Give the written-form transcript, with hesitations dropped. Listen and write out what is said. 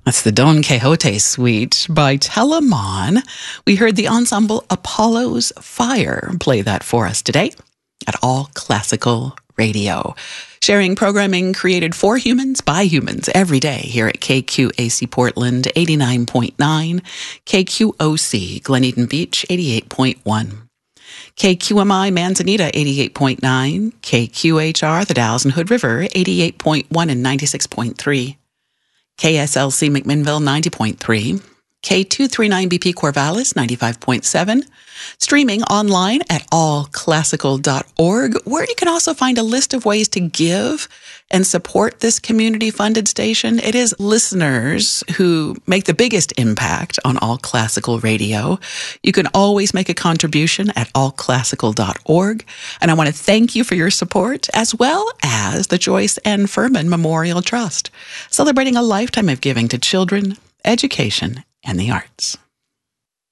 That's the Don Quixote Suite by Telemon. We heard the ensemble Apollo's Fire play that for us today at All Classical Radio. Sharing programming created for humans by humans every day here at KQAC Portland 89.9, KQOC Glen Eden Beach 88.1. KQMI Manzanita 88.9, KQHR the Dalles and Hood River 88.1 and 96.3. KSLC McMinnville 90.3, K239BP Corvallis 95.7, streaming online at allclassical.org, where you can also find a list of ways to give and support this community-funded station. It is listeners who make the biggest impact on All Classical Radio. You can always make a contribution at allclassical.org. And I want to thank you for your support, as well as the Joyce N. Furman Memorial Trust, celebrating a lifetime of giving to children, education, and the arts.